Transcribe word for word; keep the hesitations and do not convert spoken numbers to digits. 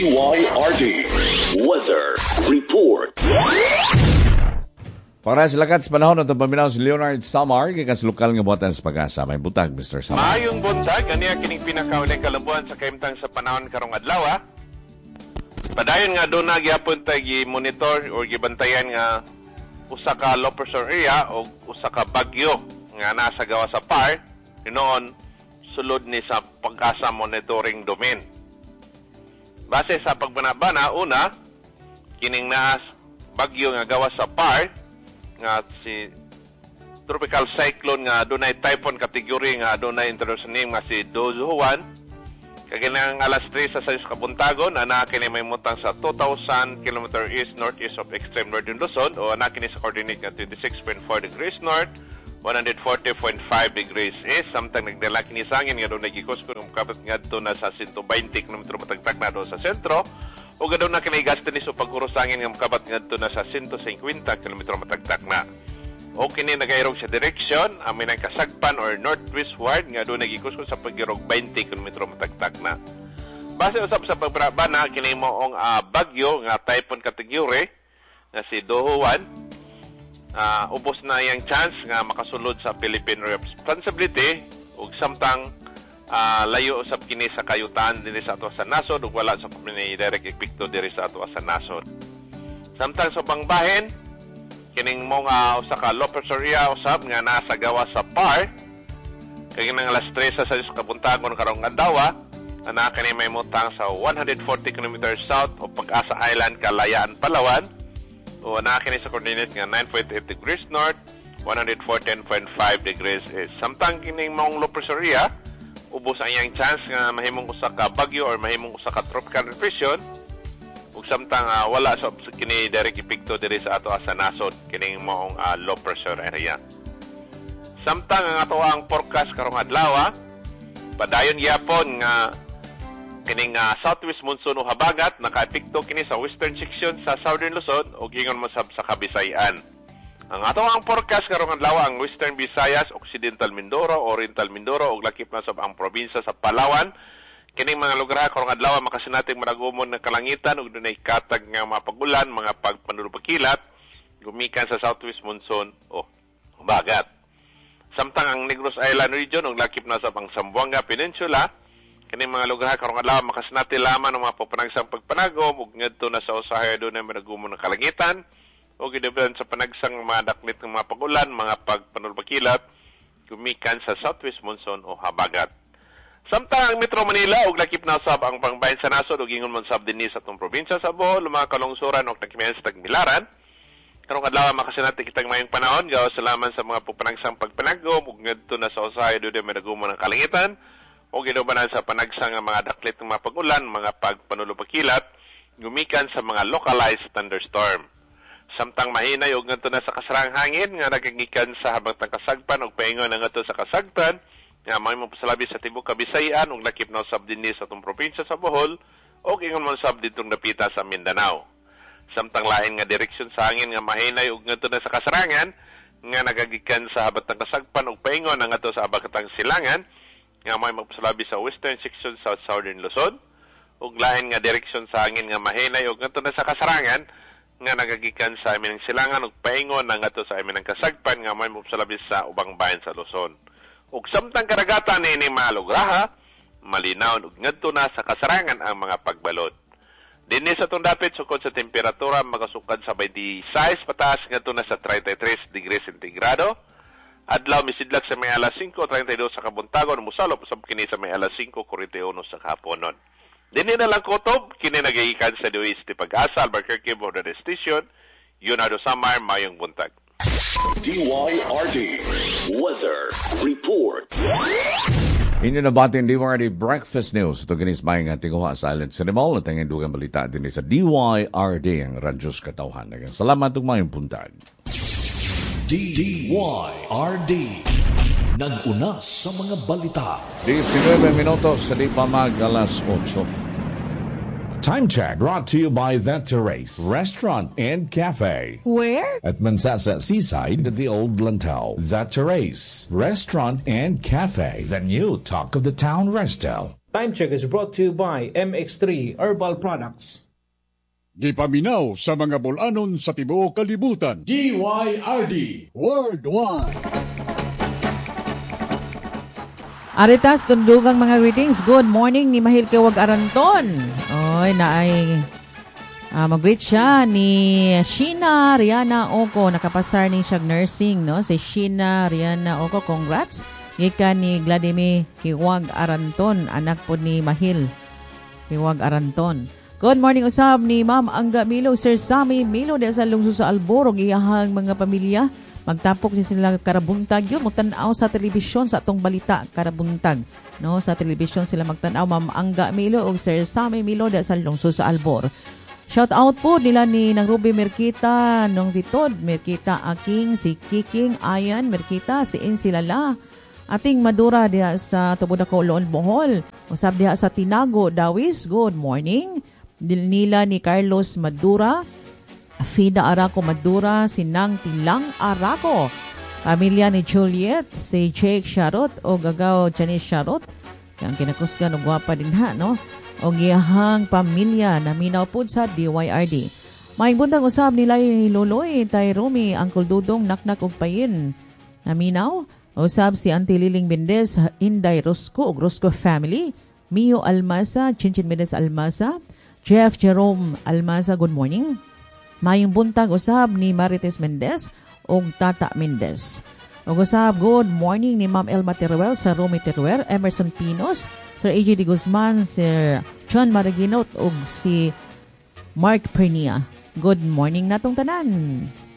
D Y R D Weather Report. Para sa lakat sa panahon ng paminaw si Leonard Samar, kikas lokal nga buhatan sa pag-asa. May butag, Mister Samar. Maayong buntag, ganiya kining pinakauling kalambuan sa kaimtang sa panahon karong adlaw. Padayon nga doon na gyapon tayo gi-monitor o gibantayan nga usa ka low pressure area o usa ka bagyo nga nasa gawa sa P A R, noon sulod ni sa pag-asa monitoring domain. Base sa pagbanabana, una, kining naas bagyo nga gawa sa P A R, nga si tropical cyclone nga dunay typhoon category nga dunay international name nga si Dozuan. Kaginang alas tres sa sayos kabuntagon, ana kini may mutang sa two thousand kilometers east northeast of extreme northern Luzon o ana kini sa coordinate nga twenty-six point four degrees north, one hundred forty point five degrees east. Samtang nagdala kini sa hangin nga dunay gikuskon nga kapat ngadto na sa one hundred twenty kilometers matagtag na do sa sentro. O ganoon na kinaigasto ni so pag-urusangin ng kabat ngadto na sa one hundred fifty kilometers matagtak na. O kini nagairog sa direksyon amin ang kasagpan or northwestward nga doon nagikuskon sa pag-irog twenty kilometers matagtak na. Base usab sa pagbana kini moong uh, bagyo nga typhoon category nga si Dohuan, uh, ubos na yang chance nga makasulod sa Philippine responsibility ug samtang Uh, layo usab kini sa kayutaan dinhi sa ato sa nasod ug wala sa ni direct epekto diri sa ato sa nasod. Samtang sa bangbahen kining mga usa ka low pressure area usab nga nasa gawa sa P A R kay nang alas tres sa sayos kabuntagon karong adlaw ana kani may mutang sa one hundred forty kilometers south of Pag-asa Island, Kalayaan, Palawan o ana kini sa coordinate nga nine point eight degrees north, one hundred fourteen point five degrees east. Samtang kining mga low pressure area ubos ang iyang chance nga mahimong usa ka bagyo or mahimong usa ka tropical depression ug samtang uh, wala sa kini direct epekto diri sa ato sa nasod kining maong uh, low pressure area. Samtang ang ato ang forecast karong adlaw, padayon gyapon nga kining uh, southwest monsoon o habagat naka-epekto kini sa western section sa southern Luzon ug ingon mo sab sa Kabisayan. Ang ato ang forecast karong adlaw ang Western Visayas, Occidental Mindoro, Oriental Mindoro ug lakip na sa ang probinsya sa Palawan. Kining mga lugar karong adlaw makasinating managumon ng kalangitan ug dunay katag nga mga pagulan, mga pagpanulupagkilat gumikan sa southwest monsoon o bagat. Samtang ang Negros Island region ug lakip na sa ang Zamboanga Peninsula, kining mga lugar karong adlaw makasinati lamang ng mga papanagsang pagpanagom ug ngadto na sa usahay dunay managumon ng kalangitan o gidevelan sa panagsang mga daklit ng mga pagulan, mga pagpanulbakilat, gumikan sa southwest monsoon o habagat. Samtang ang Metro Manila ug lakip na sab ang pangbahin sa nasod ug ingon man sab dinhi sa atong probinsya sa Bohol, mga kalungsuran ug nakimiyan sa Tagbilaran. Karong adlaw makasinati kitang mayong panahon gawas salaman sa mga pupanagsang pagpanagom ug ngadto na sa usahay dunay managumon ng kalangitan o gidevelan sa panagsang mga daklit ng mga pagulan, mga pagpanulbakilat, gumikan sa mga localized thunderstorm. Samtang mahinay og ngadto na sa kasarang hangin nga nagagikan sa habang kasagpan ug paingon na ngadto sa kasagpan nga may mapasalabi sa tibuok Kabisayan ug lakip na usab dinhi sa atong probinsya sa Bohol ug ingon man sab ditong napita sa Mindanao. Samtang lain nga direksyon sa hangin nga mahinay ug ngadto na sa kasarangan nga nagagikan sa habang kasagpan ug paingon na ngadto sa habang silangan nga may magpasalabi sa western section sa southern Luzon ug lain nga direksyon sa hangin nga mahinay ug ngadto na sa kasarangan nga nagagikan sa amin ng silangan ug paingon na ngadto sa amin ng kasagpan nga may mopsalabis sa ubang bayan sa Luzon. Ug samtang karagatan ni mga lugraha, malinaw ug ngadto na sa kasarangan ang mga pagbalod. Dinhi sa tong dapit sukod sa temperatura magasukad sa twenty-six pataas ngadto na sa thirty-three degrees centigrado. Adlaw misidlak sa may alas five thirty-two sa kabuntagon musalop usab kini sa may alas five forty-one sa kahaponon. Dini na lang kutob, kini nagagikan sa Duis ti Pag-asa, Albuquerque Border Station, Leonardo Samar, Mayong Buntag. D Y R D Weather Report. Inyo na batin D Y R D Breakfast News. Ito ginis may nga tinguha sa Island Cinema. At ang dugang balita din sa D Y R D, ang Radyos Katauhan. Salamat ug Mayong Buntag. D Y R D nag-una sa mga balita. nineteen minutos sa di pa mag alas eight. Time check brought to you by The Terrace Restaurant and Cafe. Where? At Mansasa Seaside at the Old Lantau. The Terrace Restaurant and Cafe. The new talk of the town, Restel. Time check is brought to you by M X three Herbal Products. Gipaminaw sa mga bulanon sa tibuok kalibutan. D Y R D Worldwide. Aritas, tundugang mga greetings. Good morning ni Mahil Kewag Aranton. Oy, naay uh, mag-greet siya ni Sheena Riana Oko. Nakapasar ni siya nursing, no? Si Sheena Riana Oko, congrats. Gikan ni Vladimir Kewag Aranton, anak po ni Mahil Kewag Aranton. Good morning usab ni Ma'am Angga Milo, Sir Sammy Milo de sa lungsod sa Alborog, iyahang mga pamilya. Magtapok si sila karabuntag yun, magtanaw sa telebisyon sa atong balita karabuntag. No, sa telebisyon sila magtanaw, Ma'am Angga Milo o Sir Sammy Milo de sa lungsod sa Albor. Shout out po nila ni nang Ruby Merkita, nung Vitod, Merkita Aking, si Kiking Ayan Merkita, si Insilala. Ating Madura diha sa Tubodako, Loon, Bohol. Usab diha sa Tinago, Dawis. Good morning. Nila ni Carlos Madura, Fida Araco Madura, si Nang Tilang Araco, pamilya ni Juliet, si Jake Sharot o Gagaw Janice Sharot, kang kinakusgan o gwapa din ha, no? O giyahang pamilya na minaw po sa D Y R D. May buntang usab nila ni Loloy, Tay Rumi, Uncle Dudong, Naknak og Payin, na minaw. Usab si Auntie Liling Mendez, Inday Rosco o Rosco family, Mio Almasa, Chinchin Mendez Almasa, Jeff Jerome Almasa, good morning. Mayong buntag usab ni Marites Mendez o Tata Mendez. O usab, good morning ni Ma'am Elma Teruel sa Romy Teruel, Emerson Pinos, Sir A J D Guzman, Sir John Maraginot o si Mark Pernia. Good morning natong tanan.